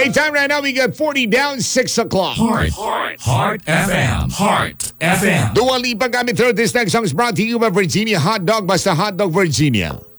Perfect time right now. We got 40 down, 6 o'clock. Heart FM. Heart FM. Dua Lipa gamit through this next song is brought to you by Virginia Hot Dog. Basta Hot Dog Virginia.